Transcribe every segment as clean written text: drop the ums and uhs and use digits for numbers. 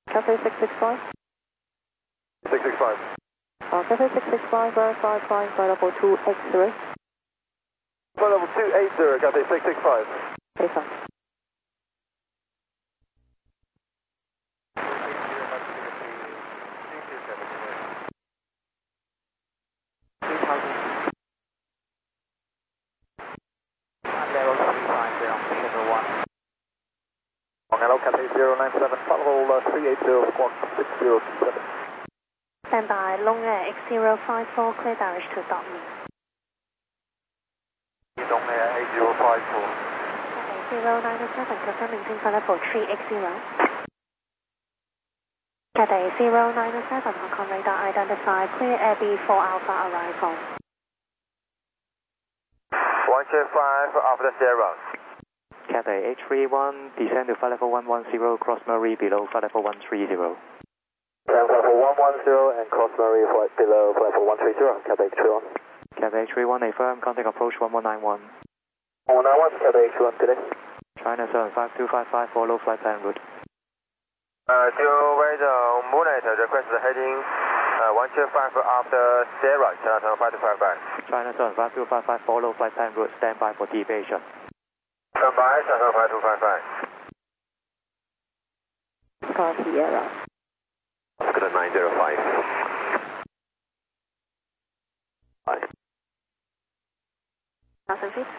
Cathay 665. 665. Cathay 665, verify flying flight level 280. Flight level 280, Cathay 665. Okay, sir. Hello, Cathay 097, flight level 380, squawk 6027. Stand by, Long Air X054, clear direct to stop me. Long Air 8054. Cathay 097, confirm maintain flight level 380. Cathay 097, Hong Kong radar identify, clear Air B4 Alpha arrival. 125 after 0. Cathay H31, descend to flight level 110, cross Murray below flight level 130. Flight level 110 and cross Murray flight below flight level 130, Cathay H31. Cathay H31, affirm, contact approach 1191. 1191, Cathay H31 today. China 75255, follow flight plan route. Deal radar Moonlight, request the heading 125 after 0, China 75255. China 75255, follow flight plan route, stand by for deviation. Stand by, China 75255. Star Sierra. Oscar 905. Bye. 1,000 feet.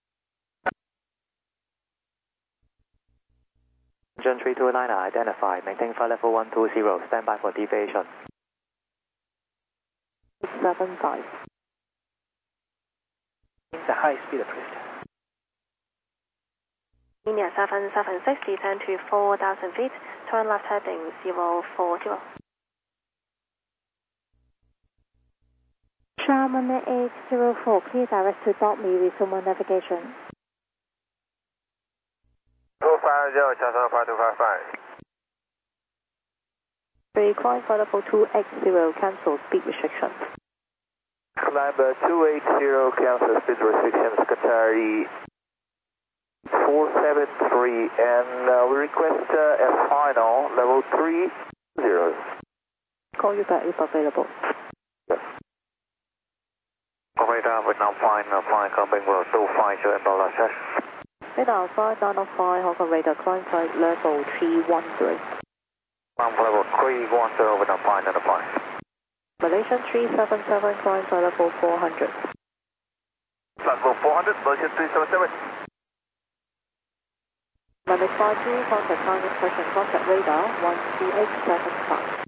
Engine 329 identified, maintain flight level 120, stand by for deviation. 675. The high speed please. Linear 776, descend to 4,000 feet, turn left heading 040. Sharman 804, clear direct to dot me, resume navigation. 250, China 75255. Climb flight level 280, cancel speed restrictions. Climb 280, cancel speed restrictions, Qatari 473, and we request a final level 30. Call you back if available. Yes. Radar Vietnam fine, flying coming well 250 and dollar check. Radar 5905, Hong Kong radar, climb flight level 310. Climb level 310, Vietnam fine and fine. Malaysian 377, climb flight level 400. Level 400, Malaysian 377. Manage 52, contact target session, contact radar 12875.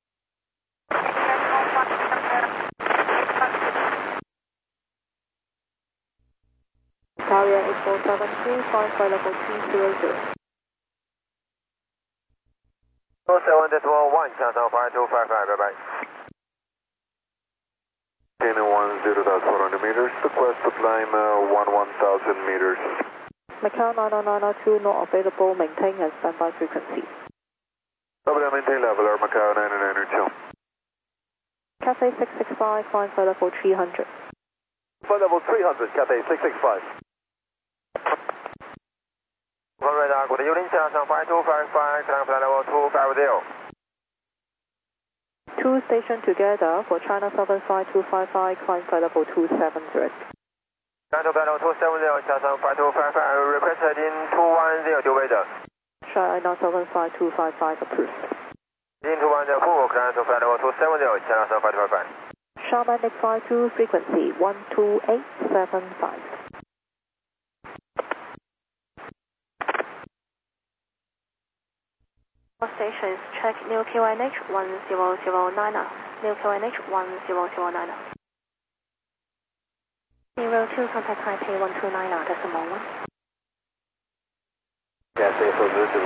Carrier 8473, climb flight level 300. 07.1, China 5255, bye bye. 1010,400 meters, request to climb 11,000 meters. Macau 90902 not available, maintain and standby frequency. Maintain leveler, Macau 90902. Cathay 665, climb flight level 300. Flight level 300, Cathay 665. Radar, good evening, China 5255, climb flight level 250. Two station together for China 75255, climb flight level 270. China flight level 270, China 5255, request heading 210, deal radar. China 75255 approved. Heading 210, full, climb flight level 270, China 75255. Sharman 852, frequency 12875. All stations, check new QNH 10090, new QNH 10090. 02, contact Taipei 129, decimal 1. Yes, AFO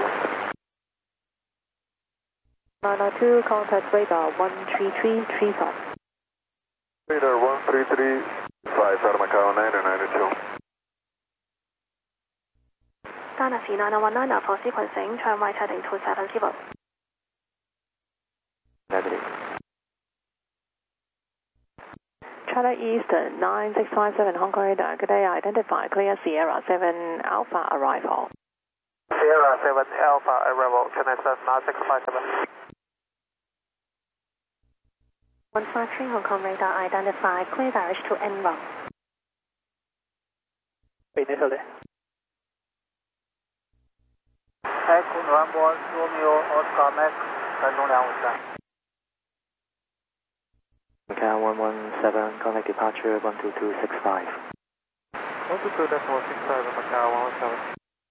902, contact radar 13335. Radar 133.5 out of Macau 992. Dynasty 919 for sequencing, turn right heading 270. Negative. China Eastern 9657, Hong Kong radar, good day, identify, clear Sierra 7 Alpha arrival. Sierra Sierra 7 Alpha arrival, connect 9657. 153 Hong Kong radar identified, clear direct to N1. 北内特雷。 海空船舶罗密欧奥斯卡 Max 山东253。 Macau 117, connect departure 12265. 122.165 Macau 117.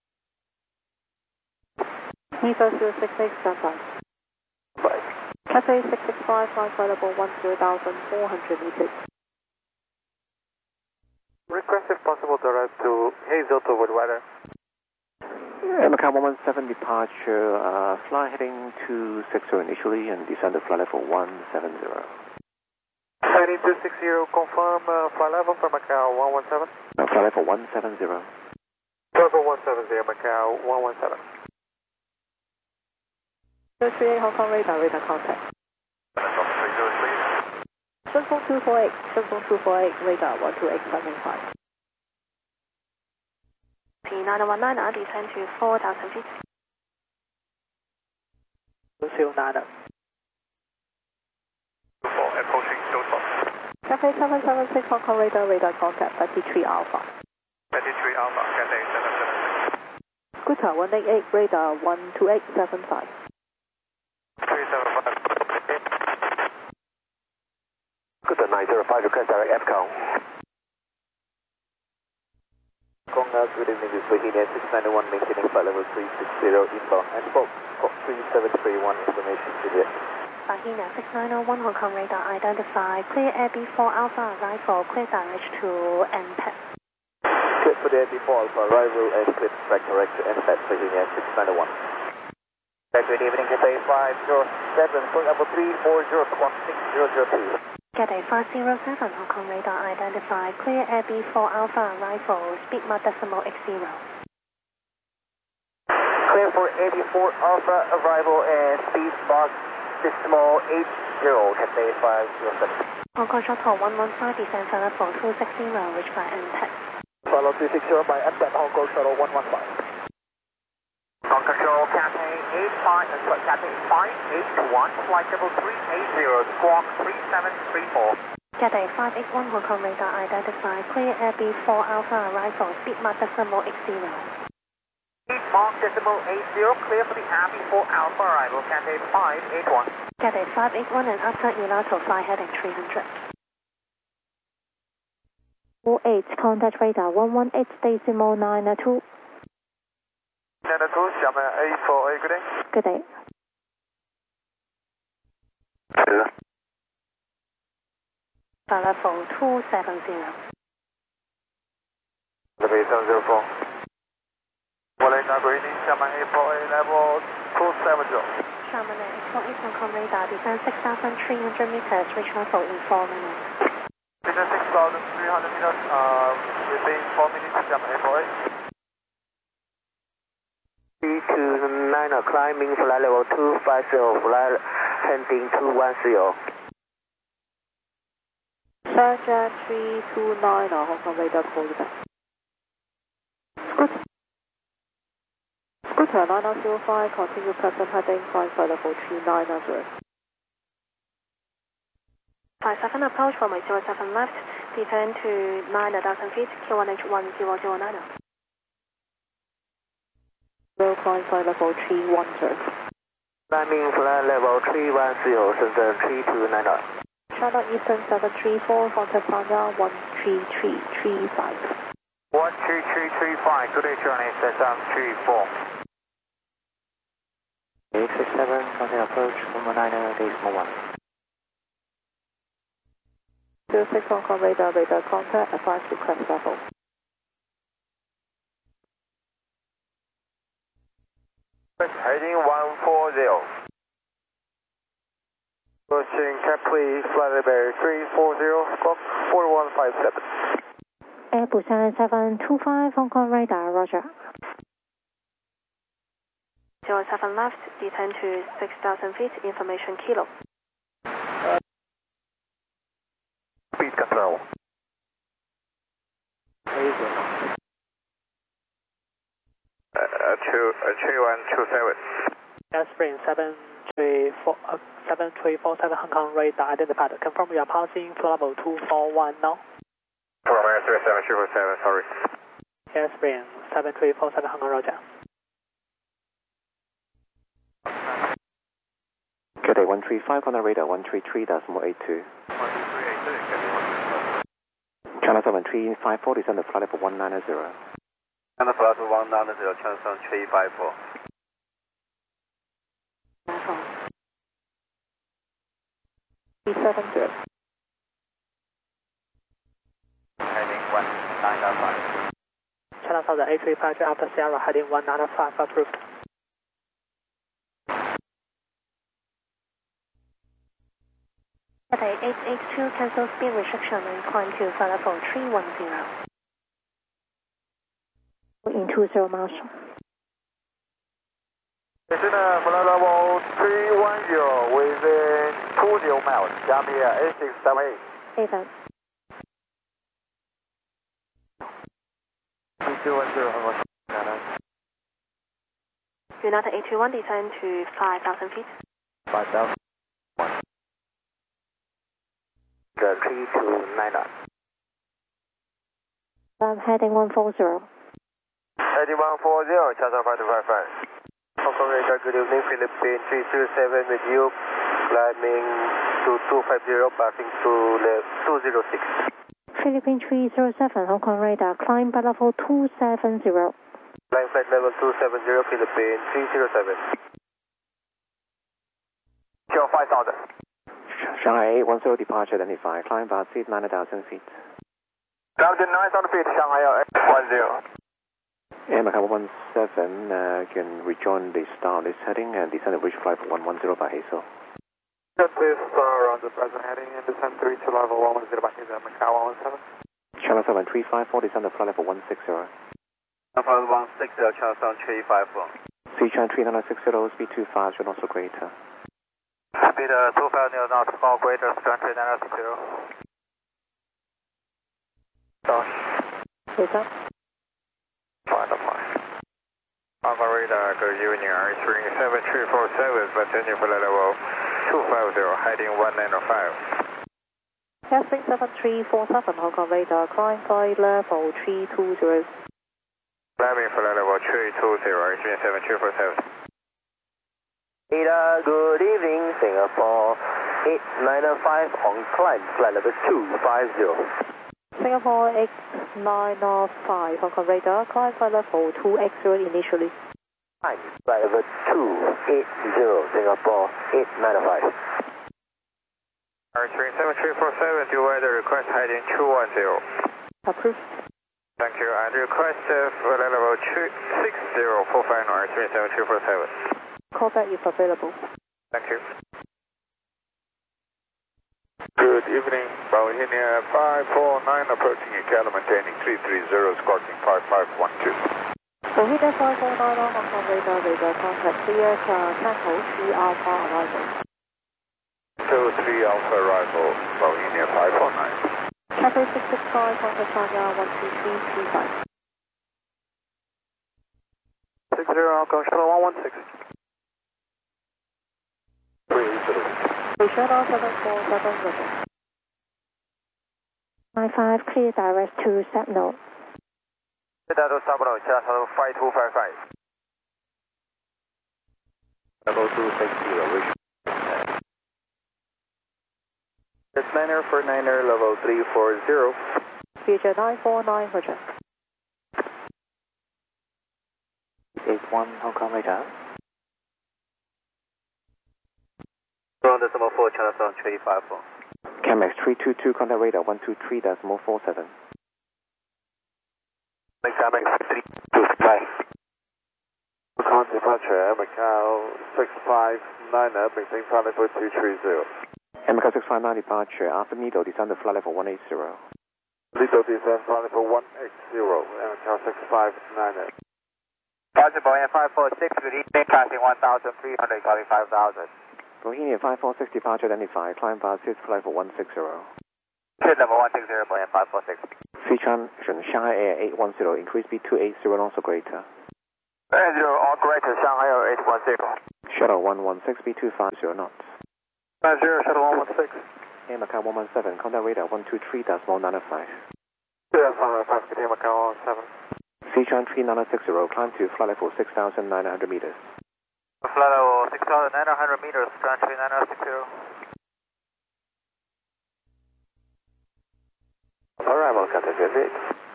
Neva 068 standby. Cathay 665, flight available 10,400 meters. Request if possible direct to Hazel to Woodweather. Macau 117 departure, fly heading 260 initially and descend to flight level 170. Heading 260, confirm flight level for Macau 117. Flight level 170. Level 170 Macau 117. 038 Hong Kong radar, radar contact. 顺风248, 顺风248, radar 12875. P919, descend to 4,000 feet. 109. Approaching Hilltop. Cathay 776 Hong Kong radar, radar contact 33 Alpha. 33 Alpha, Cathay 776. Scooter 188, radar 12875. 375. Scooter 905, request direct FCOW. Good evening, this is Bohemia 691, maintaining flight level 360 inbound and Fox 3731, information Juliet. Bahina 6901 Hong Kong radar identified, clear AB4 Alpha arrival, clear direct to NPAD. Clear for the AB4 Alpha arrival and clear track direct to NPAD, Bohemia 691. Good evening, Cathay 507, flight level 340, squawk 6002. Cathay 507 Hong Kong radar identified, clear AB4 Alpha arrival, speed mark decimal X0. Clear for AB4 Alpha arrival and speed mark decimal 80, Cathay 507. Hong Kong Shuttle 115 descend flight level 260, reached by NPAD. Follow 260 by NPAD, Hong Kong Shuttle 115. Hong Kong Shuttle Cathay 85, Cathay 581, flight level 380, squawk 3734. Cathay 581 Hong Kong radar identified, clear AB4 Alpha arrival, speed mark decimal X0. Speed mark decimal 80, clear for the AB4 Alpha arrival, Cathay 581. Cathay 581 and after Elato fly heading 300. 48, contact radar 118.92. 92, Xiamen A4A, good day. Good day. Flight level 270. Level 704. Volena Greeny, Xiamen A4A, level 270. Xiamen A4 Hong Kong radar, descend 6,300 meters, reach level in 4 minutes. Descend 6,300 meters, within 4 minutes, Xiamen A4A. 329, climbing flight level 250, flight heading 210. Shenzhen 329 Hong Kong radar call back. Scooter 9005, continue present heading, flight level 3900. 57 approach from 07 left, descend to 9,000 feet, Q1H 1009. Roll climb flight level 310. Climbing flight level 310, Shenzhen 3299. China Eastern 734, contact Sanya 13335. 13335, good day, Journey, SM34. 867, contact approach 119, decimal 1. 06 Hong Kong radar, radar contact, advise request level. Heading 140. Pushing Capri, flight level 340, squawk 4157. Airbus 7725 Hong Kong radar, roger. 07 left, descend to 6,000 feet, information kilo. Speed control. 3127. Airspring 7347 Hong Kong radar identified. Confirm you are passing flight level 241 now. From Airspring 7347, sorry. Airspring 7347 Hong Kong, roger. Good day, 135 on the radar, 133.82. 13382, China 7354, descend the flight level 190. And the flight level 190, China 7354. B70. Heading 195. China Southern A350 after Sierra heading 195 approved. Cathay 882 cancel speed restriction and climb to flight level 310. In 20 miles. It's in flight level 310 within 20 miles. Jamia 8678. Haven. 210 Hong Kong. United 821 descend to 5,000 feet. 5,000. 3299. I'm heading 140. Heading 140, China 5255. Hong Kong radar, good evening, Philippine 307 with you, climbing to 250, passing to 206. Philippine 307 Hong Kong radar, climb by level 270. Flying flight level 270, Philippine 307. Show 5000. Shanghai 810 departure identified, climb by seat 9,000 feet. Down to 9,000 feet, Shanghai 10. Air Macau 17 can rejoin the star on this heading and descend the bridge flight for 110 by Hazel. Set this star on the present heading and descend 3 to level 110 by Hazel, Macau 117. Channel 7354, descend the flight level 160. Flight 160, Channel 7354. Sichuan 3960, speed 25, should also greater. Speed 250 knots, small greater, Sichuan 3960. Dosh. Hazel. Final flight. Hong Kong radar, good evening, Airspring 7347, continue flight level 250, heading 195. Airspring 7347 Hong Kong radar, climb flight level 320. Climbing flight level 320, Airspring 7347. Radar, good evening, Singapore 8905 on climb flight level 250. Singapore X905 Hong Kong radar, climb flight level 280 initially. Climb flight level 280, Singapore 8905. Airspring 7347, do weather request heading 210. Approved. Thank you, and request flight level 260 for final Airspring 7347. Callback if available. Thank you. Good evening, Bohemia 549 approaching Icala, maintaining 330, squawking 5512. Bohemia 549 Hong Kong radar, radar contact clear, Tango 3 Alpha arrival. 2-3 Alpha arrival, Bohemia 549. Cathay 665 contact China 12335. 60 Hong Kong, shuttle 116. 380. Channel 747 95 clear direct to Sapno. Delta Sabro, Channel 5255. Level 260, wish. It's Niner for Niner, level 340. Future 949 Roger. 81 Hong Kong radar. Ground decimal 4, Channel 7354. Camex 322, contact radar 123.47. Camex 325. Hong Kong departure, Macau 659, maintain flight level 230. Macau 659 departure, after Nido, descend the flight level 180. Lido descend flight level 180, Macau 659. Roger, Boeing 546, good evening, passing 1,300, calling 5,000. Bohemia 546 departure identified, climb by seat flight level 160. Speed level 160, Boeing 546. Sichuan, Shanghai Air 810, increase speed 280 and also greater. Operator Shanghai 810. Shuttle 116, speed 250 knots. 90, Shuttle 116. Air Macau 117, contact radar 123.905. Yes, 5, good day, Macau 7. Sichuan 3960, climb to flight level 6,900 meters. Flight level 6,900 meters, climb to 3960. Arrival, contact visit.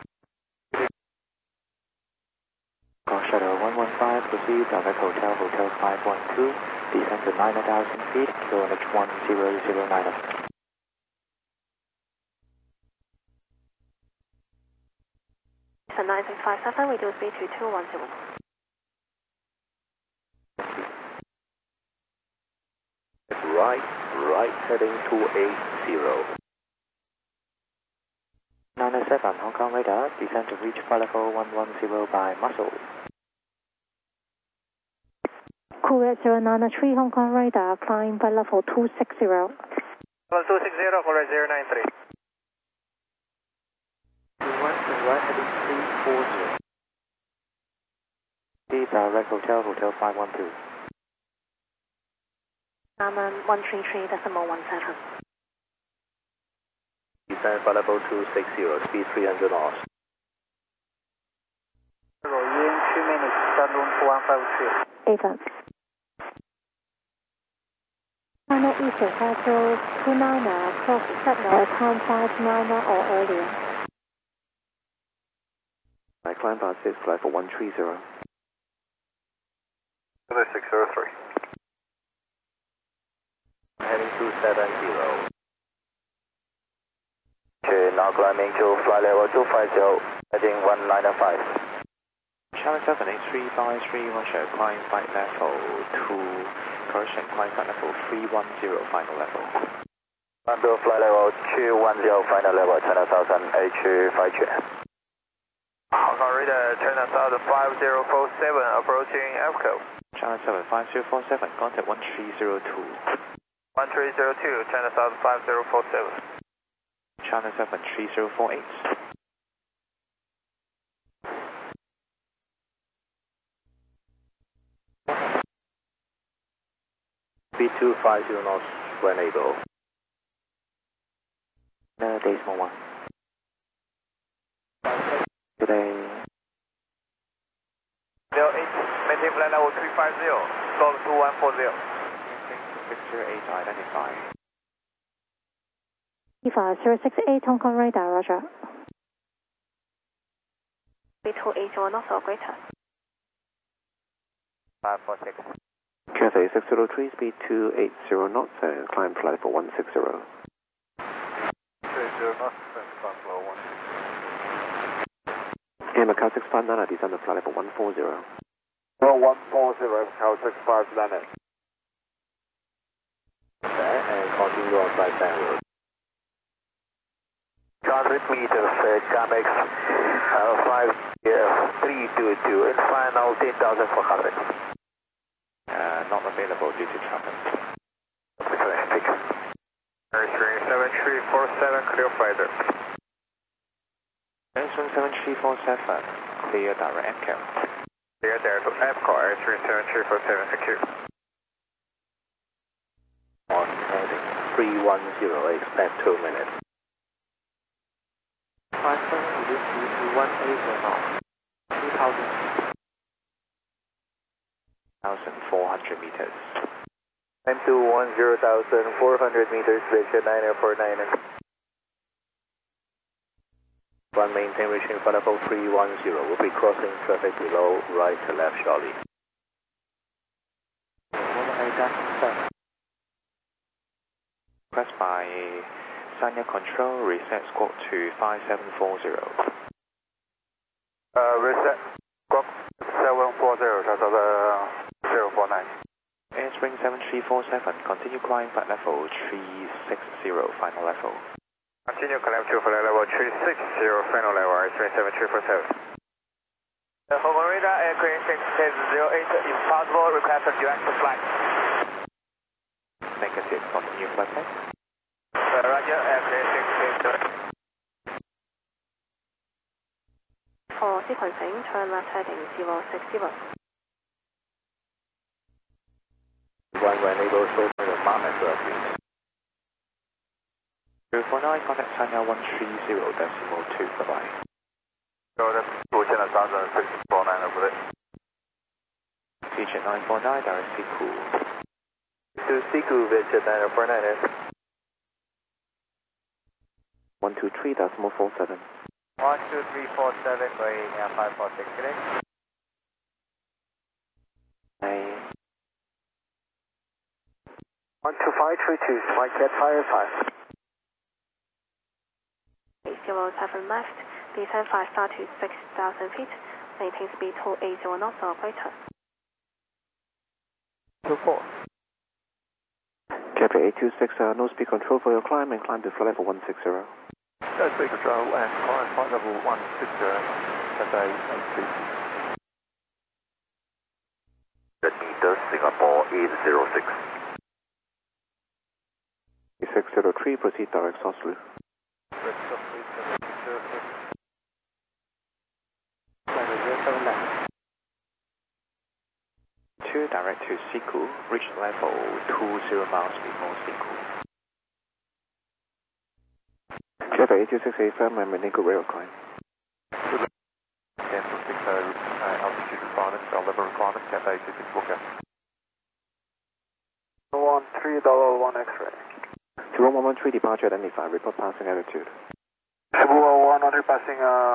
Shuttle 115, proceed, direct Hotel 512, descend to 9,000 feet, QNH 1009. For 9657, we do speed to 210. Right, heading 280. 907, Hong Kong radar, descend to reach flight level 110 by muscle. Courier 093, Hong Kong radar, climb by level 260. Level 260, Courier 093. Right heading 340. Direct Hotel 512. 133.17. Descend flight level 260, speed 300 knots. 2 minutes, start room 4153. Ava. China Eastern Flight 29, cross signal, time 59 or earlier. I climb past this flight for 130. 603. Heading 270. Okay, now climbing to flight level 250, heading 195. Channel 78353, Roger, climb flight level 2, correction, climb flight level 310, final level. Under flight level 210, final level, China 1000, H52. Hong Kong radar, China 5047, approaching AFCO. Channel 75047, contact 1302. 1302, China 5047. Channel 73048. Speed 250 knots when able. Decimal 1. Today. 08, maintain flight level 350, stop 2140. 608, identify. Eva 068, Hong Kong radar, Roger. Speed 280 knots or greater. 546. Cathay 603, speed 280 knots and climb flight level 160. 30 knots, flight level 160. Air Macau 659, descend to flight level 140. 140, Macau 65 landed. And continue on flight plan route. 100 meters, Camex 5322 and final 10,400. Not available due to traffic. Fantastic. Airstream 7347, clear fighter. Airstream 7347, clear direct AFCO. Clear direct to AFCO, Airstream 7347, thank you. On heading 310, expect 2 minutes. 57, reduce to 180 knots. 2,000. 1,400 meters. Time to 10,400 meters, Bridge 9049. One maintain reaching flight level 310. We'll be crossing traffic below, right to left shortly. Pressed by Sanya Control, reset squawk to 5740. Reset squawk 740, that's 049. Airstream 7347, continue climb flight level 360, final level. Continue climb to flight level 360, final level, Airstream 7347. Hong Kong radar, aircraft 608, if possible, request a direct flight. Negative, continue flight plan. Roger, aircraft 608. For sequencing, turn left heading 060. agreed. 049, contact China 130.2, bye-bye. So that's 649 over there. Vietjet 949, direct Siku. To Siku, Vietjet 9049, 123.47. 12347, going 546 today. 12532, Mike Jet Fire 5. 807 left, descend 5 star to 6,000 feet, maintain speed 280 knots or greater. 24. Cathay 826, no speed control for your climb and climb to flight level 160. No speed control and climb flight level 160, Cathay 826. Meter, Singapore 806. 603, proceed direct Southwest. 2 direct to Siku, reach level 20 miles before Siku. Cathay 826 AFM and Manico Rail climb. Cancel 60 altitude requirements, level requirements, Cathay 826 Booker. 13.1 X-ray. 2113 departure identified, report passing altitude. 113 passing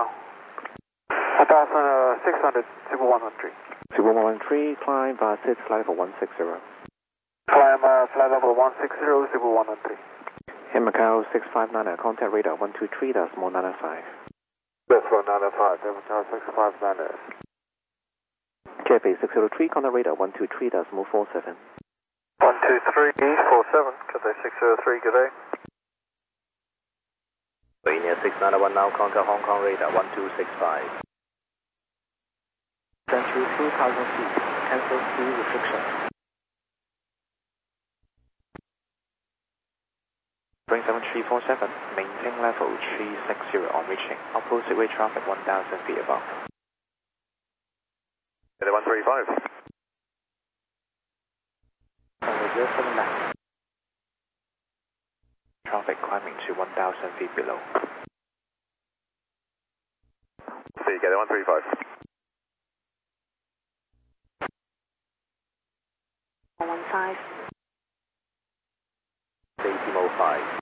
1,600, 113. 113, climb via SID flight level 160. Climb flight level 160, 113. In Macau 659, contact radar 123.995. That's 195, Macau 659. Cathay 603, contact radar 123.47. 12347, Cathay 603, good day. Linear 691 now, contact Hong Kong radar 1265. Descend to 2,000 feet, cancel speed restriction. Spring 7347, maintain level 360 on reaching. Opposite way traffic 1,000 feet above. Cathay 135. 079. Traffic climbing to 1,000 feet below. See, Cathay 135. 115. Decimo 5.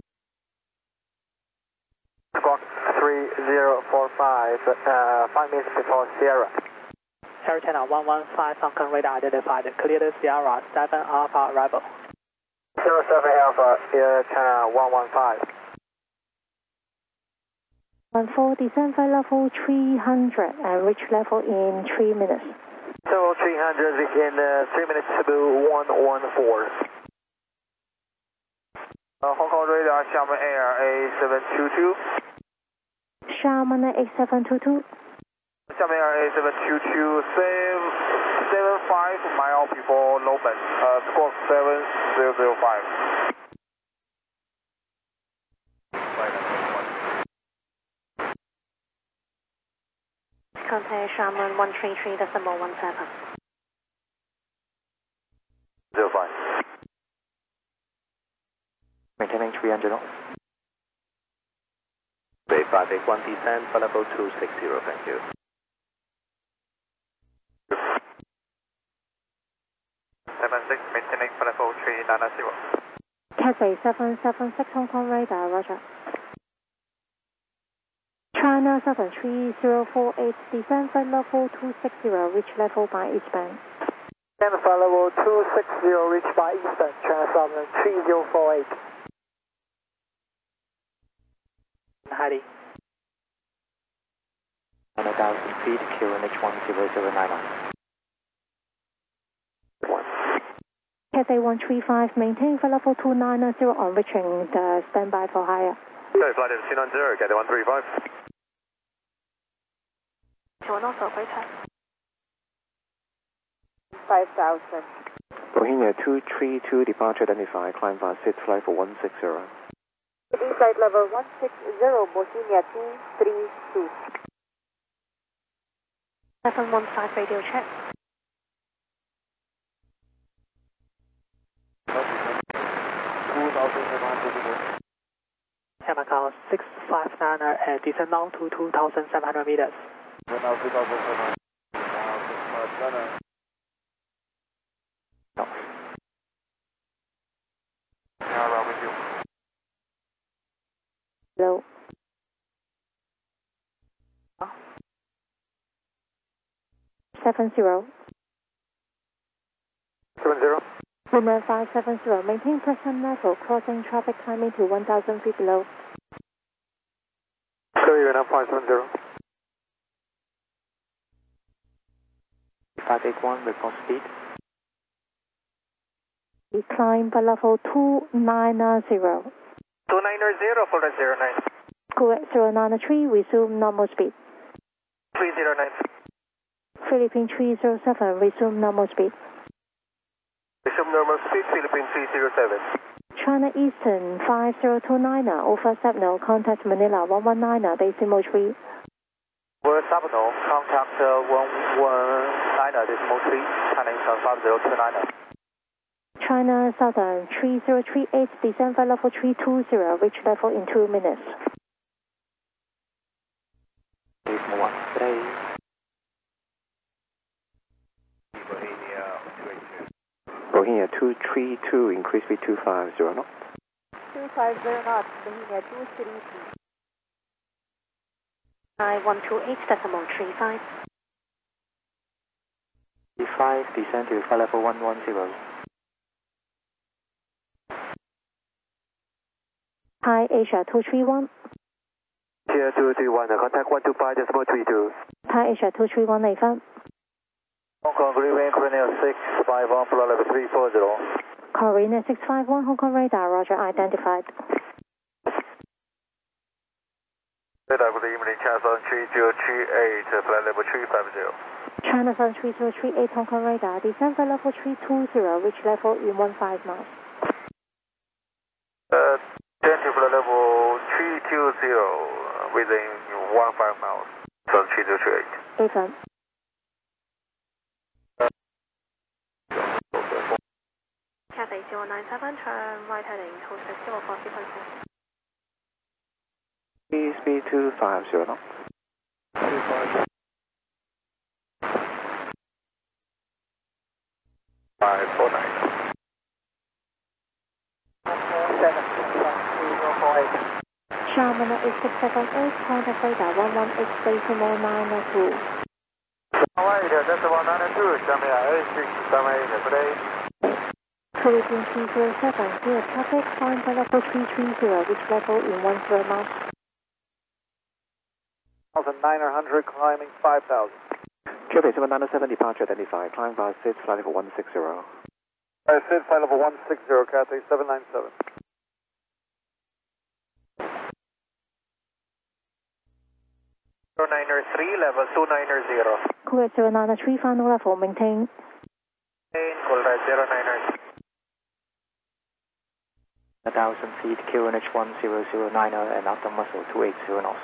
Squawk 3045, 5 minutes before Sierra. Sierra China 115, Hong Kong radar identified, cleared Sierra 7 Alpha arrival. 07 Alpha, China 115. 14, descend flight level 300 and reach level in 3 minutes. So 300 in 3 minutes to 114. Hong Kong radar, Xiamen Air A722. Xiamen 8722. Xiamen Air A722, 75 mile before Loman, squawk 7005. Contact Xiamen 133.17. 05. Maintaining 300 knots. Bay 581 descend for level 260, thank you. 76, maintaining for level 390. Cathay 776 Hong Kong radar, roger. China 73048, descend flight level 260, reach level by eastbound. And flight level 260, reach by eastbound, China 73048. Heidi. 1,000 feet, QNH 10091. Cathay 135, maintain flight level 290 on reaching the standby for higher. Okay, flight level 290, Cathay 135. 2 knots or greater. 5,000. Bohemia 232, departure identified, climb via SID flight for 160. Flight level 160, Bohemia 232. 715 radio check. 2,700 Macau 659 descend down to 2,700 meters. Now 2,700. Yeah, with you. Hello. Seven zero. 70. Woman 570. Maintain present level. Crossing traffic climbing to 1,000 feet below. Clear, now 570. 581, report speed. Decline by level 290. 290, full red 09. Correct 093. Resume normal speed. 309. Philippine 307. Resume normal speed. Resume normal speed, Philippine 307. China Eastern 5029 over Sabno, contact Manila 119 decimal 3. We're Sabno, contact 119 decimal 3, China Eastern 5029. China Southern 3038, descend by level 320, reach level in 2 minutes. One today. Bohemia 232, increase speed 250 knots. 250 knots, Bohemia 232. I 128 decimal 35. 5, descend to flight level 110. Hi Asia 231. Tier 231, contact 125 decimal 32. Hi Asia 231 85. Hong Kong Green Cornell 651, flight level 340. Corina 651, Hong Kong radar, roger, identified. Radar, good evening, China Southern 3038, flight level 350. China Southern 3038, Hong Kong radar, descend by level 320, reach level in 15 miles. Descend to flight level 320, within 15 miles, Southern 3038. Affirm. Cathay 097, turn right heading 260 for frequency. Speed 250 knots. 549. 7, Sharman is 678, contact radar 118 decimal 902. Alright, that's 192, Shamia 8678, today. Philippine 307, clear traffic, climb by level 330, reach level in 10 miles. 1,900, climbing 5,000. Cathay 797, departure identified, climb by SID, flight level 160. SID, flight level 160, Cathay 797. Niner 3, level 290. Correct 093, final level, maintain. Full red 090. 1,000 feet, QNH 1090 and after muscle 280 knots.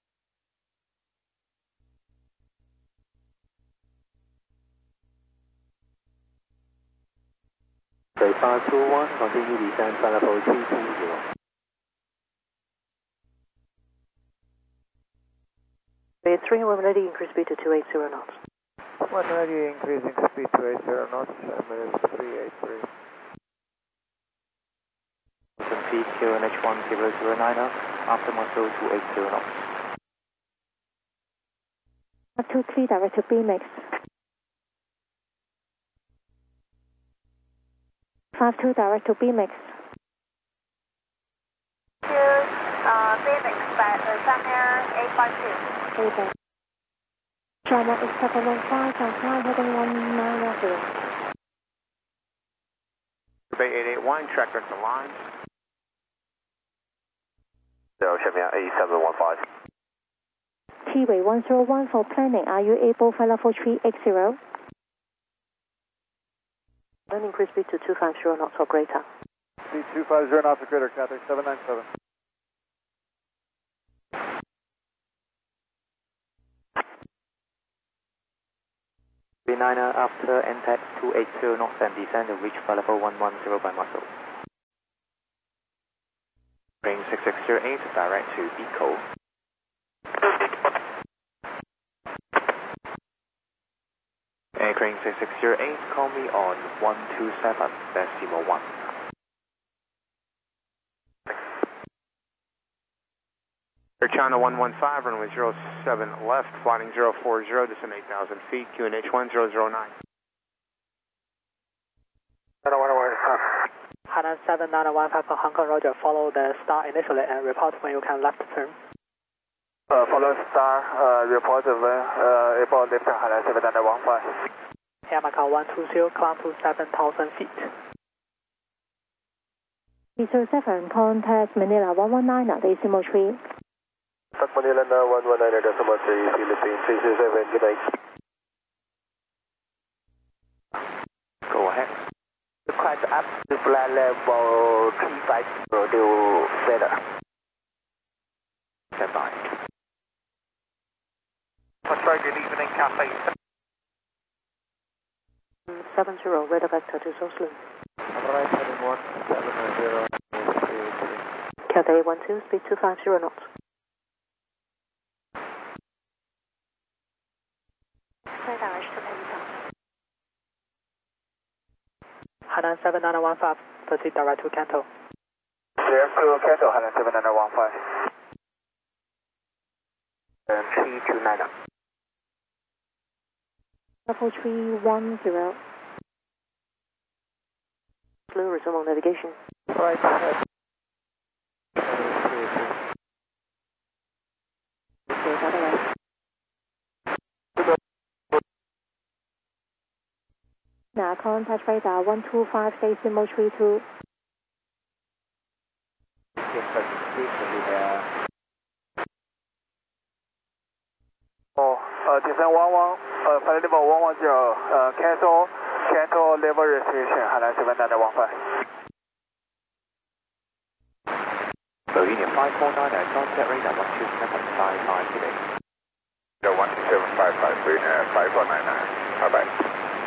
Say 521, continue descend, flight level 320. Bay 3, we're ready, increase speed to 280 knots. 190, increasing speed to 80 knots, minutes 383. 1,000 feet, QNH 1090, after muscle 280 knots. 523, direct to BMX. 52, direct to BMX. BMX, Samir 852. Over. China is 715, and fly heading 190. Bay 881, tracker to line. Shamia 8715. T-Way 101 for planning. Are you able for level 380? Then increase speed to 250 knots or greater. Speed 250 knots or greater, Cathay 797. B9er after NTAC 280 knots and descend and reach flight level 110 by muscle. 6608, direct to Eco. Crane 6608, call me on 127.1. Air China 115, runway 07 left, flying 040, descend 8,000 feet, QNH 1009. Hainan 7915 for Hong Kong, Roger. Follow the star initially and report when you can left turn. Follow star, report when about left Hainan 7915. Air Macau 120, climb to 7,000 feet. 307, contact Manila 119 decimal 3. Manila 119 decimal 3, Philippine 307, good night. Go ahead. Request up to flight level 350 to weather. Stand by. Good evening, Cafe 70, radar vector to Oslo. Right, heading 170. Cathay 12, speed 250 knots. Clear direct to Peninsula. Hainan 7915, proceed direct to Kanto. Clear to Kanto, Hainan 7915. And 329. Level 310. Slow, resume on navigation. Right ahead. Okay, other way. Now contact radar 125 decimal 32. Descend 11, flight level 110, cancel level restriction, Hainan 7915. Bohemian 549, contact radar 12755 today. 12755, 5499. Bye bye.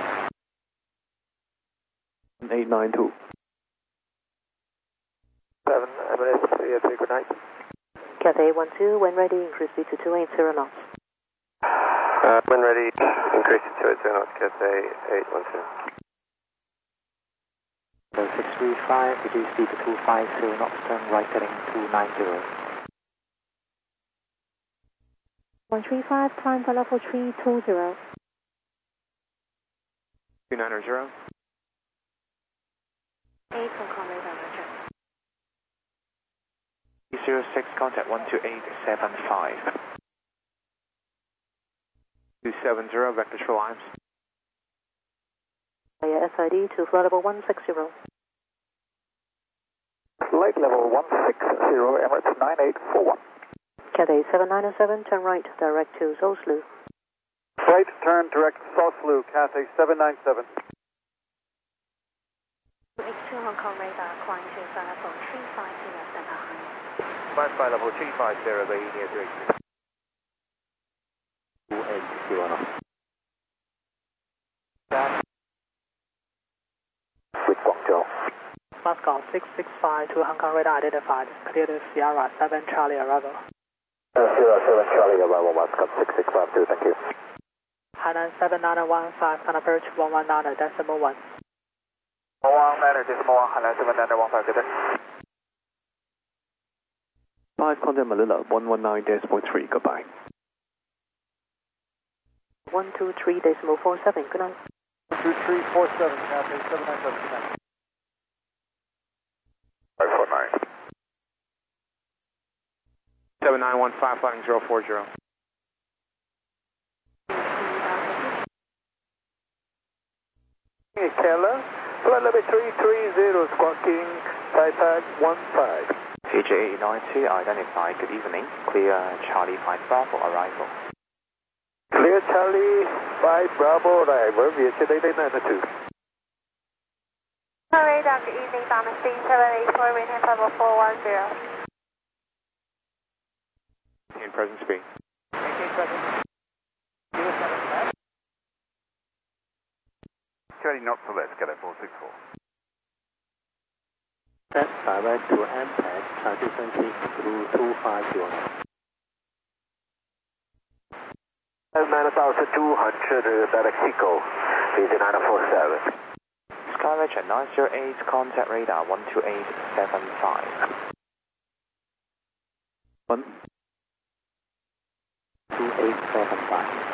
892. 7 Emirates 383, good night. Cathay 12, when ready, increase speed to 280 knots. When ready, increase it to 2 knots, Cathay 812. 635, reduce speed to 250 knots, turn right heading 290. 135, climb for level 320. 290. 8 Hong Kong radar, Roger. 06, contact 12875. 270, vectors for Limes. Via SID to flight level 160. Flight level 160, Emirates 9841. Cathay 7907, turn right, direct to Oslo. Right turn direct Oslo, Cathay 797. 282 Hong Kong radar, climb to flight level 350, stand behind. Flight level 350, Bohemia 383. 280. With Guangzhou. Moscow 665 to Hong Kong radar identified. Clear to Sierra 7 Charlie arrival. 07 Charlie arrival, Moscow 6652, thank you. Hainan 7915, can approach 119 decimal 1. 119 decimal 1, Hainan 7915, good day. 5 contact Manila 119.3, goodbye. 123 decimal 47, good night. 2347, Cathay 797, good night. 549. 7915, flying 040. Keller, flight level 330, squawking, Taipei 15. CJ 892, identified. Good evening. Clear Charlie 5 Bravo arrival. Clear Charlie 5 Bravo arrival, VH 8892. Radar, good evening, Thomas 784, Winham level 410. In present speed. Maintain present. 20 knots to left, Cathay 464. Set direct to MPEG, transition speed to 250 knots. 9200, direct Seco, VZ 947. Skyroger 908, contact radar 12875. 12875.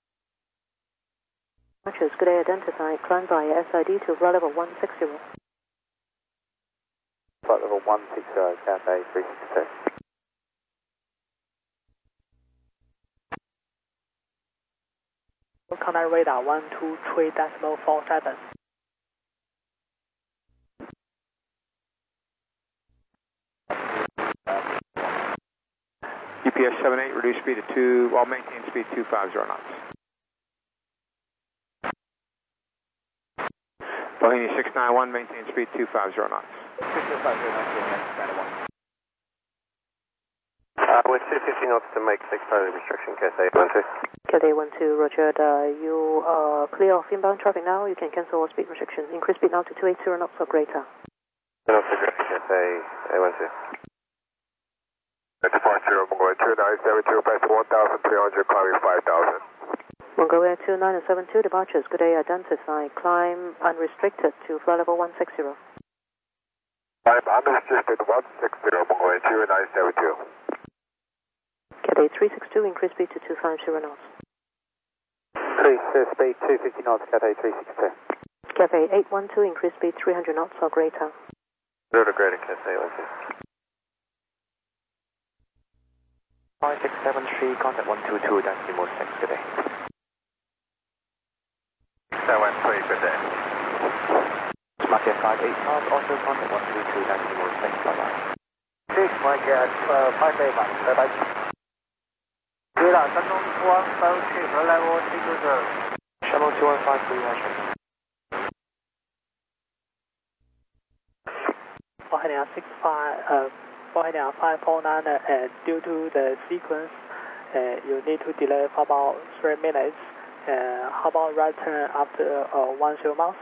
Archers, good day, identified. Climb by SID to flight level 160. Flight level 160, Cathay 362. Contact radar 123.47. UPS 78, reduce speed to 2, well, maintain speed 250 knots. Bohemia 691, maintain speed 250 knots. 650, with 250 knots to make 600 restriction, Cathay 12. Cathay 12, roger. You are clear of inbound traffic now. You can cancel all speed restrictions. Increase speed now to 280 knots or greater. Knots or greater, Cathay 12. Departure, Mongolia 2972, past 1,300, climbing 5,000. Mongolia 2972, departures, good day, identify. Climb unrestricted to flight level 160. Climb unrestricted 160, Mongolia 2972. Cathay 362, increase speed to 250 knots. Increase speed 250 knots, Cathay 362. Cathay 812, increase speed 300 knots or greater. 0 to greater, Cathay 12. 5673, contact 122.6 today. 713, good day. Market 58 knots, also contact 122.6, bye-bye. 6, Market 58 knots, bye-bye. Radar, Shandong 215, level 320. Shandong 215, free measure. Bohemia 549, due to the sequence, you need to delay for about 3 minutes. How about right turn after 10 miles?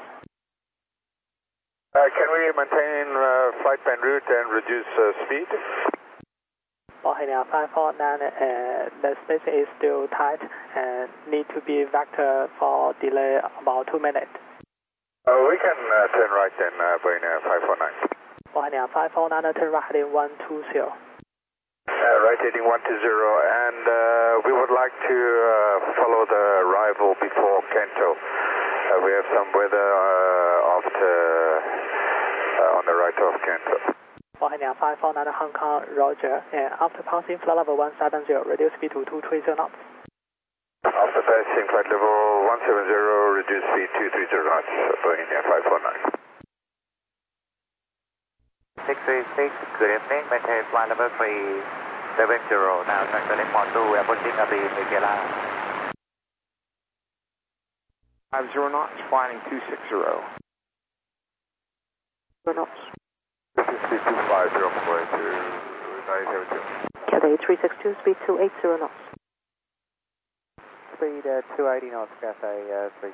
Can we maintain flight plan route and reduce speed? Bohemia 549, the spacing is still tight and need to be vector for delay about 2 minutes. We can turn right then, Bohemia 549. Bohemia 549, turn right heading 120. Right heading 120, and we would like to follow the arrival before Kento. We have some weather on the right of Kento. Bohemia 549, Hong Kong, roger. And after passing flight level 170, reduce speed to 230 knots. After passing flight level 170, reduce speed to 230 knots, Bohemia 549. 636, good evening, maintain flight level 370, now transferring port 2, approaching Abhi, Miguela. 50 knots, flying 260. 0 knots. This is speed 250, I'm going to 972. Cathay 362, speed 280 knots. Speed 280 knots, Cathay 360.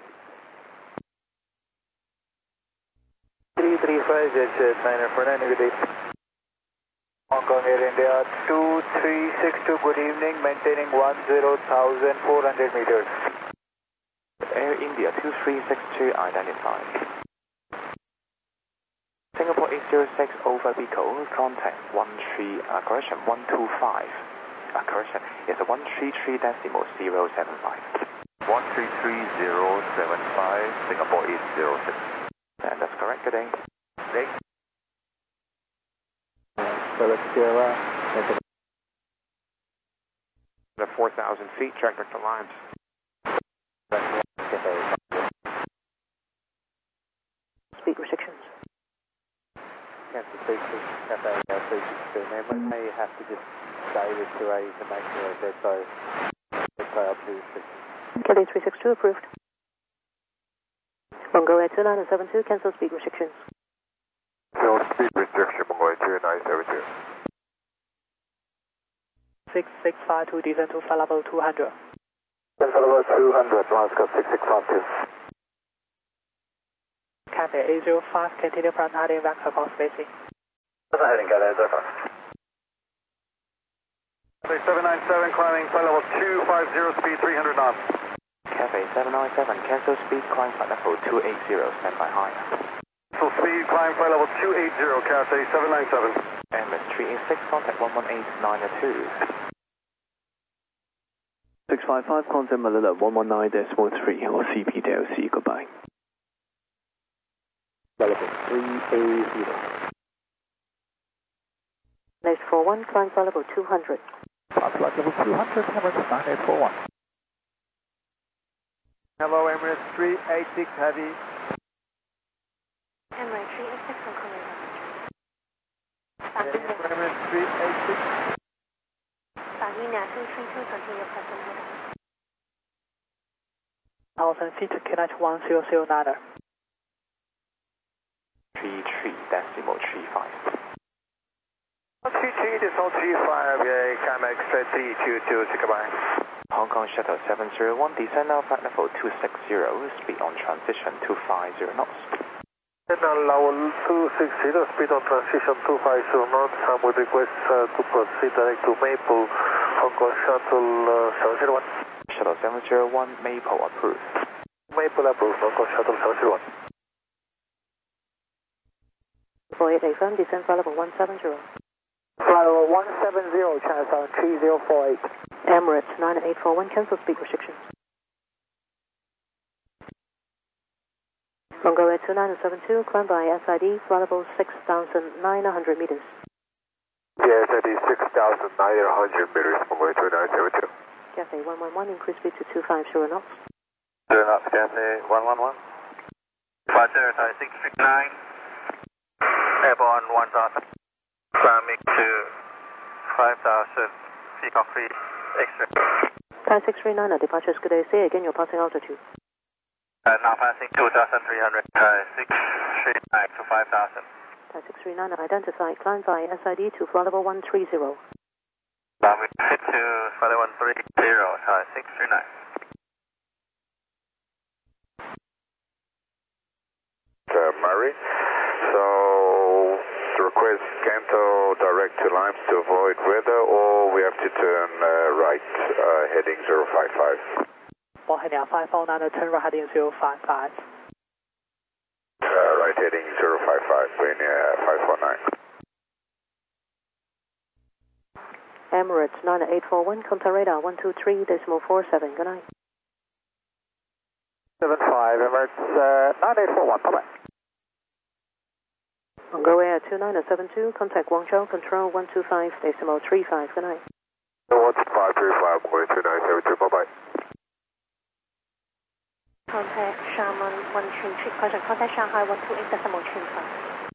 335, Jet 949, negative. Hong Kong Air India 2362, good evening, maintaining 10,400 meters. Air India 2362, identified. Singapore 806, over Vico, contact 125, correction, it's a 133.075. 133075, Singapore 806. And that's correct, good day. The 4,000 feet, check the lines. Speed restrictions. Cancel 36, Cathay 362. May have to just stay with 280 to make sure that so up to 6. Cathay 362, approved. Mongolia 2972, cancel speed restrictions. No speed restriction, Mongolia 2972. 6652, descend to flight level 200. Flight level 200, Moscow 6652. Cathay 805, continue front heading vector for spacing. Heading Cathay Zephyr. Cathay 797 climbing flight level 250, speed 300 knots. Cathay 797, cancel speed, climb flight level 280, standby higher. So speed, climb flight level 280, Cathay 797. MS 386, contact 118.92. 655, contact Manila 119.3 or CP DLC, goodbye. Level 380. Next 41, climb flight level 200. Flight level 200, Emirates 9841. Hello, Emirates 386 Heavy. Emirates 386 Hong Kong radar. Emirates 386. Sardinia 232, continue present heading. 1000 feet, KNH 1009er. 33.35. 33, this all 35, Camex 322, goodbye. Hong Kong Shuttle 701, descend now flight level 260, speed on transition 250 knots. Now level 260, speed on transition 250 knots, and we request to proceed direct to Maple, Hong Kong Shuttle 701. Shuttle 701, Maple approved. Maple approved, Hong Kong Shuttle 701. 48 FM, descend flight level 170. Flight level 170, China 3048. Emirates 9841, cancel speed restrictions. Longo Air 2972, climb by SID, flight level 6,900 meters. Yes, that is 6,900 meters, Longo Air 2972. Cathay 111, increase speed to 250 knots. 0 knots, Cathay 111. Departure Thai 639, airborne 1000, climbing to 5,000 feet of free, extra. Thai 639, departure is good day. Say again your passing altitude. Now passing 2,300, Thai 639 to 5,000. Thai 639, identified, climb by SID to flight level 130. Climbing to flight level 130, Thai 639. Murray, so request Canto direct to Limes to avoid weather, or we have to turn right, heading 055. Ball heading 549, turn right heading 055. Right heading 055, wind 549. Emirates 9841, contact radar 123.47. Good night. 75, Emirates 9841, bye-bye. Longo Air 2972, contact Guangzhou, control 125.35. Good night. 12535, Longo Air 2972, bye-bye. Contact Sharman 133, contact Shanghai 128.25.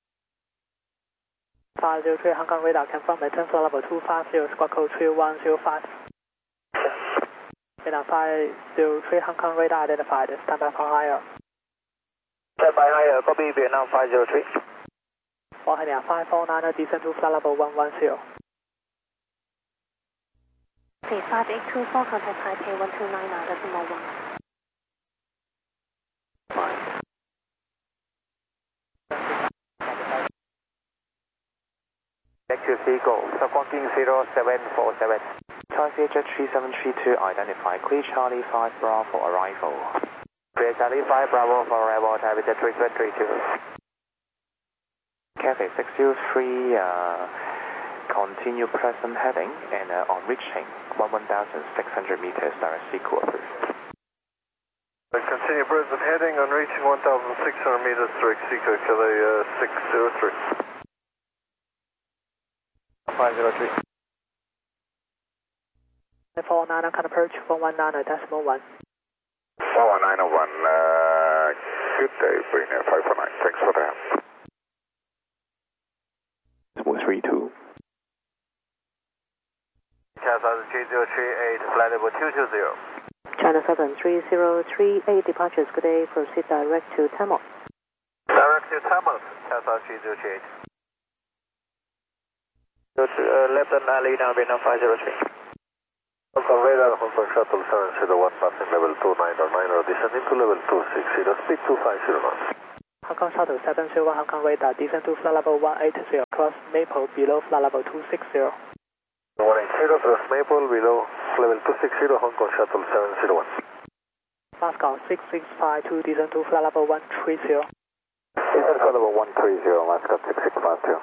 503 Hong Kong radar, confirm return flight level 250, squawk code 3105. Radar 503 Hong Kong radar identified, standby for higher. Standby higher, copy Vietnam 503. Ball heading 549, descend to flight level 110. Please 5824, contact Taipei 1299.1. XQC go, subconking 0747. Thai CHF 3732, identify clear Charlie 5 Bravo arrival. Clear Charlie 5 Bravo for arrival, Thai with 3732. Cathay 603, continue present heading and on reaching 1,600 meters direct sequel approved. Continue present heading on reaching 1,600 meters direct sequel, Cathay 603. 503. 419, can approach 419.1. 41901, good day, bring 549, thanks for that. 432. Cathay 3038, flight level 220. China 73038, departures good day. Proceed direct to Tamil. Direct to Tamil, Cathay 3038. Lieutenant Ali, now Vietnam 503. Hong Kong radar, Hong Kong Shuttle 701, passing level 2909, descending to level 260, speed 250 knots. Hong Kong Shuttle 701 Hong Kong radar, descend to flight level 180, cross Maple below flight level 260. 180 cross Maple below level 260 Hong Kong Shuttle 701. Moscow 6652, descend to flight level 130. Descend flight level 130, Moscow 6652.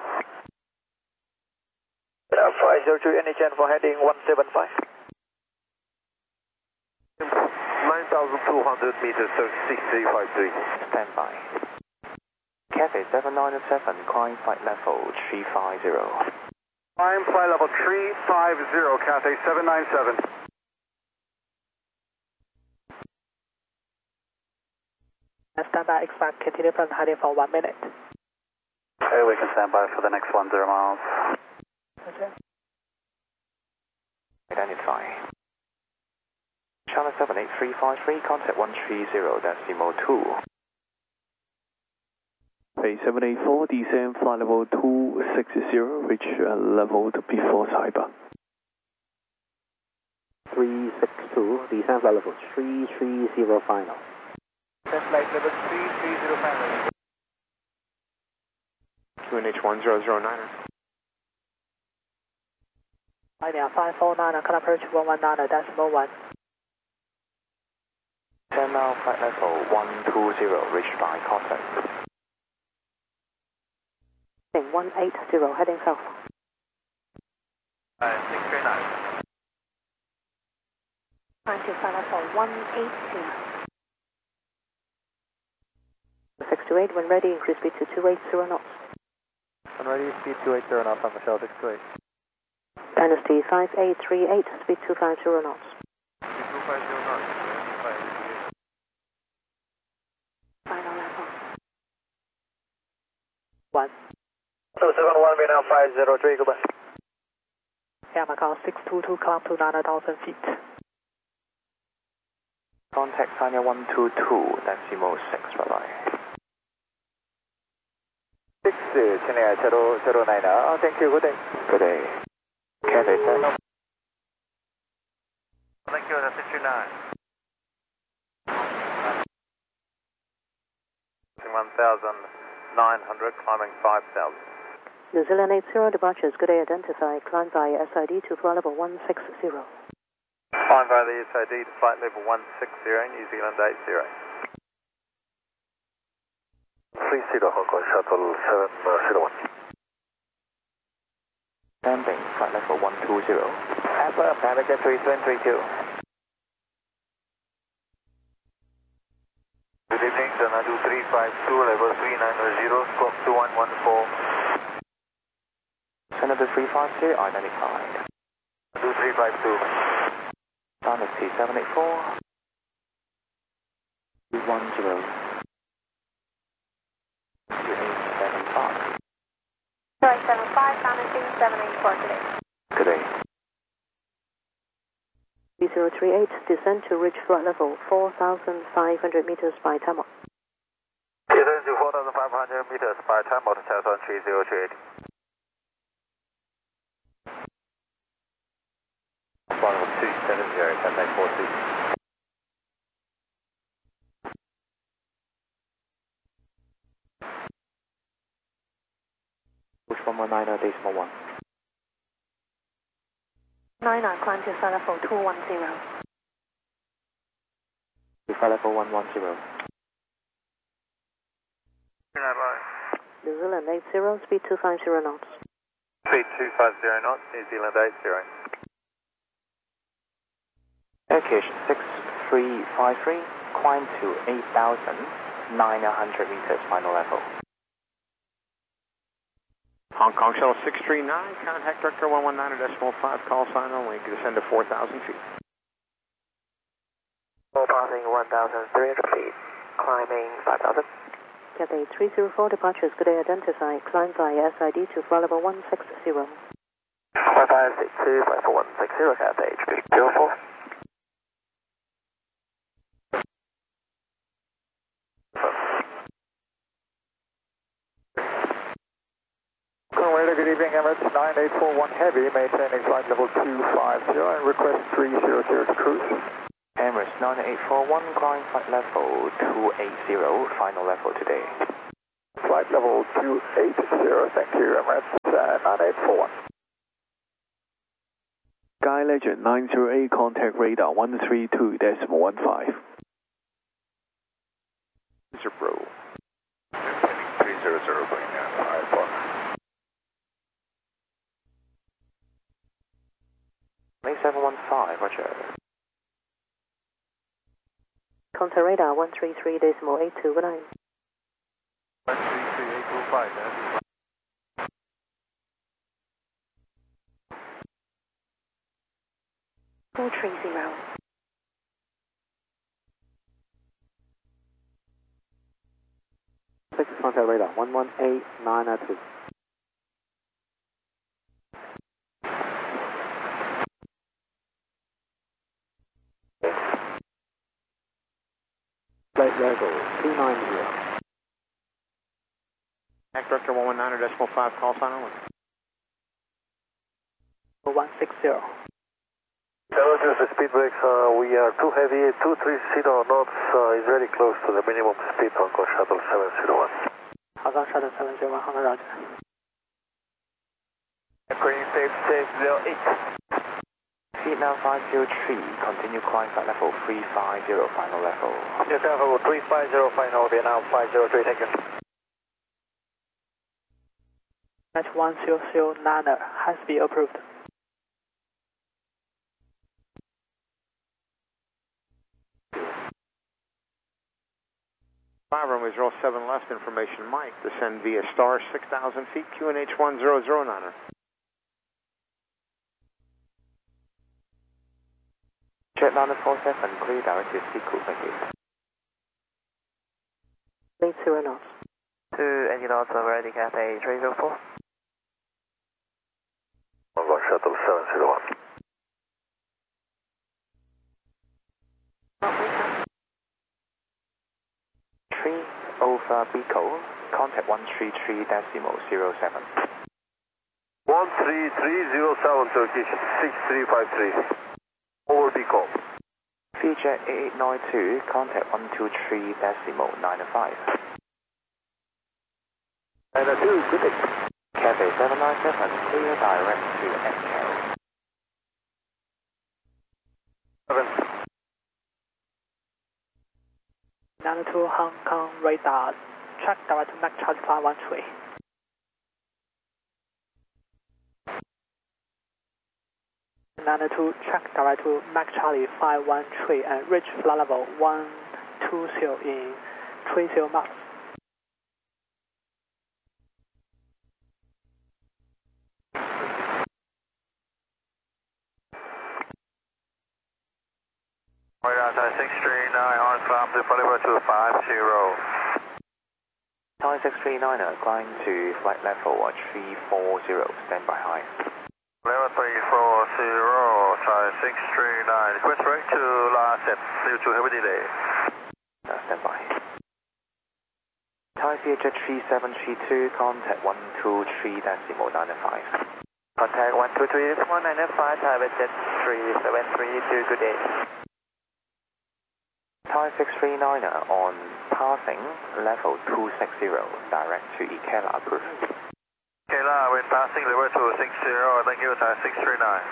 502 NHN for heading 175. 9,200 meters, 6353. Stand by. Cathay 797, climb flight level 350. Climb flight level 350, Cathay 797. Stand by, expect continue from heading for 1 minute. Okay, we can stand by for the next 10 miles. Okay. Identify. China 78353, contact 130.2. Hey, 784, descend flight level 260, reach level before Taiba. 362, descend flight level 330 final. Descend flight level 330 final. QNH 1009er. Idea 549, can approach 119.1. 10 mile flight level 120, reached by contact. 180, heading south. 639. Climb to flight level 180. 628, when ready, increase speed to 280 knots. When ready, speed 280 knots on Michelle 628. Dynasty 5838, speed 250 knots. 250 knots. Final level. 1. 271, Vietnam 503, goodbye. Air Macau 622, climb to 9,000 feet. Contact China 122.6, bye bye. 6, Chennai, 009, thank you, good day. Good day. Cathay 7. Thank you, that's 629. 1,900, climbing 5,000. New Zealand 80, departures, good day, identify, climb via SID to flight level 160. Climb via the SID to flight level 160, New Zealand 80. 30 Hong Kong Shuttle 701. Landing, flight level 120. Alpha, Pelican 3732. Good evening, Xanadu 352, level 3900, squawk 2114. Senator 350, identified. 2352. Dynasty 784. 210. 2875. 475, Dynasty 784 today. Good day. 3038, descend to reach flight level 4,500 meters by time. Descend to 4,500 meters by time out of Cessna 3038. 270, 10942. Push 119.1. 99, climb to flight level 210. To flight level 110. New Zealand 80, speed 250 knots. Speed 250 knots, New Zealand 80. Turkish 6353, climb to 8,900 meters, final level. Hong Kong Shuttle 639, contact director 119.5, call sign only, descend to 4,000 feet. Full passing 1,300 feet, climbing 5,000. Cathay 304, departures, good day, identify, climb via SID to flight level 160. 5562, flight for 160, Cathay HP 204. Good evening, Emirates 9841 Heavy, maintaining flight level 250 and request 300 to cruise. Emirates 9841, climb flight level 280, final level today. flight level 280, thank you, Emirates 9841. Sky Legend 908, contact radar 132.15. Bro. 300, going down 54. 8715, roger. Contact radar 133.82, good night. 133.825, 430. Contact radar 118.902. Flight level 290. Act Director 119.5, call sign only. 160. Hello, just the speed brakes. We are too heavy. 230 knots is very close to the minimum speed on Hong Kong Shuttle 701. Hong Kong Shuttle 701, Hong Kong Roger. Green 6608. Seat now 503, continue climb flight level 350, final level. Yes, level 350, final, Vietnam 503, thank you. Match 100 Niner has been approved. Runway 07 left, information Mike, descend via star 6,000 feet, QNH 1009er. Jet 947, clear direct to Sequel, thank you. 80 knots. 280 knots, ready, Cathay 304. Hong Kong Shuttle 701. Over Bico, contact 133.07. 13307 Turkish 6353. Over Bico. VJet 8892, contact 123.95. 92, good day. Cathay 797, clear direct to Echo. 7. 92 Hong Kong radar, track direct to Mac Charlie 513. Track direct to Mac Charlie 513 and reach flight level 120 in 30 knots. Radar 639 on climb to flight level 250. Thai 639er, climb to flight level 340, stand by high. Level 340, Thai 639, request break to last set, due to heavy delay. Stand by. Thai CHF 3732, contact 123.95. Contact 123.95, Thai Jet 3732, good day. Thai 639er on passing level 260, direct to Ikela approved. Ikela, when passing level 260, thank you, Thai 639.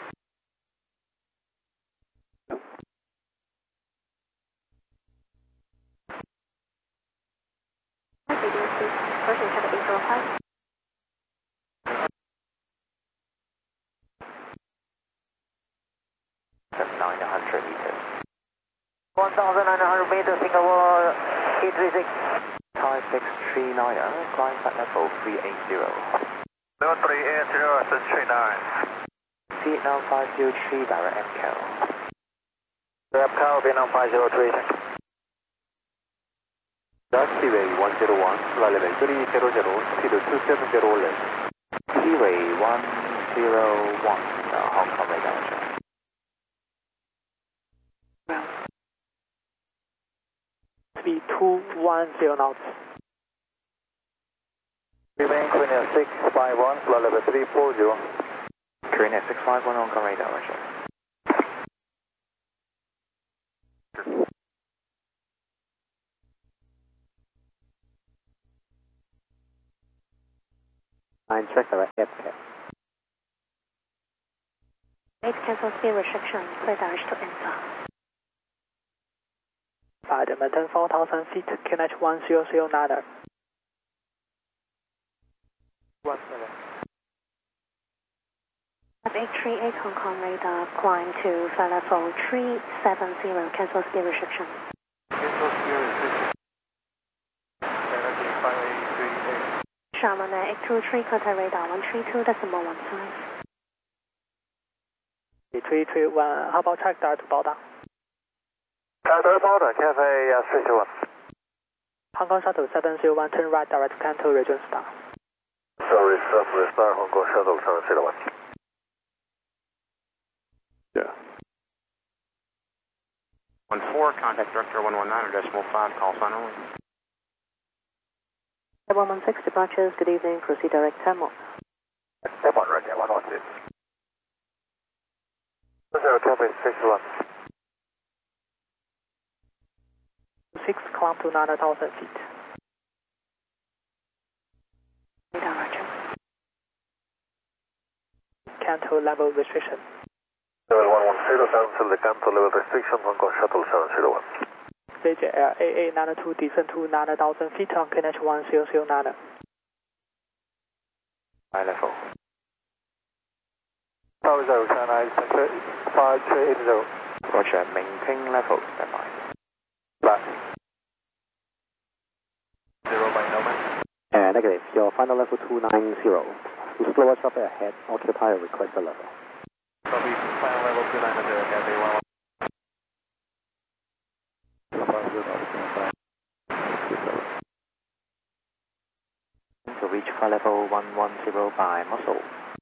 Person Shuttle 805. 900 meters. 1,900 meters, Singapore 836. Thai 639er, climb flight level 380. Level 380, 639. Seat now 503, direct Echo. Direct Echo, Vietnam 503. Seaway 101, flight level 300, speed 2708 left. Seaway 101, Hong Kong radar. Speed 210 knots. Remain Korea 651, flight level 340. Korea 651, Hong Kong radar, roger. And check direct airport. 8 cancel speed restriction, clear direct to answer. Maintain 4,000 feet, QNH 1009er. 17. 5838 Hong Kong radar, climb to flight level 370, cancel speed restriction. Cancel speed restriction. Energy 5838. Sharman 823, contact radar 132.15. 331, how about track direct to Baodang? Track direct to Baodang, Cafe 301. Hong Kong Shuttle 701, turn right direct to Canto, region star. Sorry, 7 star, Hong Kong Shuttle 701. Yeah. 14, contact director 119.5, call sign only. 116 departures, good evening, proceed direct 10 more. Step 1, right, 116. 0, Cafe 61. 6, climb to 9,000 feet. Radar, roger. Canto level restriction. Level 110, cancel the Canto level restriction, Hong Kong Shuttle 701. JJL AA92, descend to 9,000 feet on QNH 1009. High level. Tower 0, China 5380. Roger, maintain level, stand by. Black. 0 by Nomad. Negative, your final level 290. To slow us up ahead, occupy a requested level. Copy, final level 290, Cafe 11. To reach flight level 110 by muscle.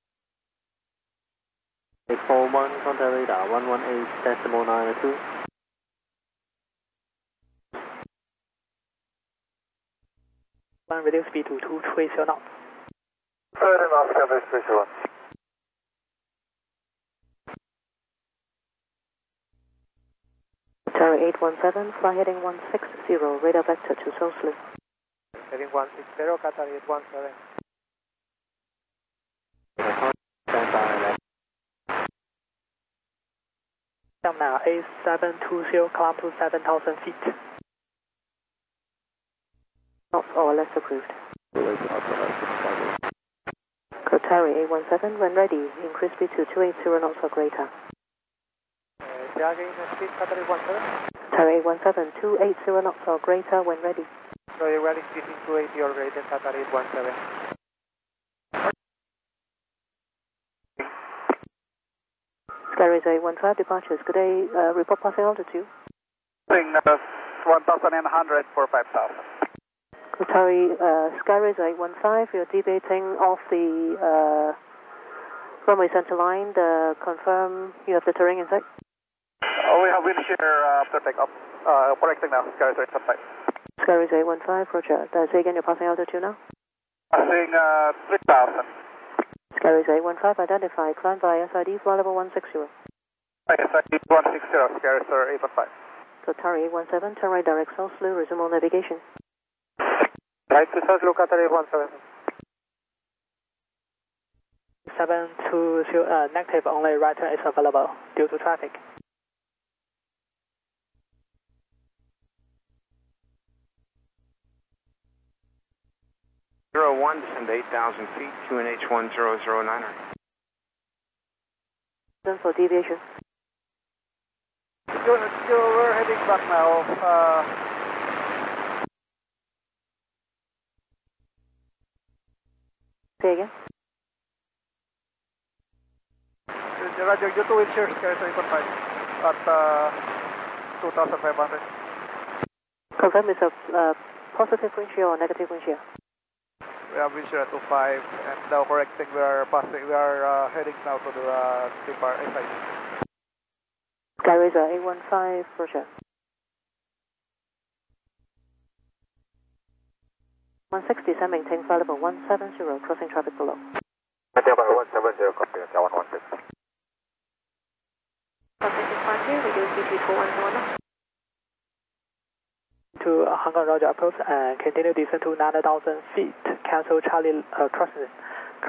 641, contact radar 118.92. Reduce speed to 230 knots. 30 knots, Cafe 301. Tower 817, fly heading 160, radar vector to Seoul Slip. Heading 160, Qatar 817. Stand by. Now A720, climb to 7,000 feet. Knots or less approved. Qatari 817, when ready, increase speed to 280 knots or greater. Again, speed Qatar 817. Tower 817, 280 knots or greater when ready. So you're running speed 280 or greater, Qatar 817. Skyrays 815, departures. Good day, report passing altitude. 1,100 for 5,000. Qatari Skyrays 815, you're deviating off the runway center line. Confirm you have the terrain in sight. We have wind shear after takeoff. Correcting now, Skyrays 815. Skyrays 815, roger. Say again, you're passing altitude now? Passing 3,000. Skyrays 815, identify, climb by SID, flight level 160. SID 160, Skyrays 815. Qatari 817, turn right direct South Slough, resume all navigation. Right to South Slough, Qatar 817. 720, negative, only right turn is available due to traffic. 01, descend 8,000 feet, QNH 1009er. Done for deviation. We're heading back now. Say again. Roger, you two wind shear, Skyrays 815 at 2,500. Confirm it's a positive wind shear or negative wind shear. We have wind shear at 25 and now correcting, we are heading now to the depart SID. Skyrays 815, roger. 160, maintain flight level 170, crossing traffic below. 170, copy, 116. 165, reduce speed to 210. To Hong Kong Roger approach and continue descend to 9,000 feet. Cancel Charlie crossing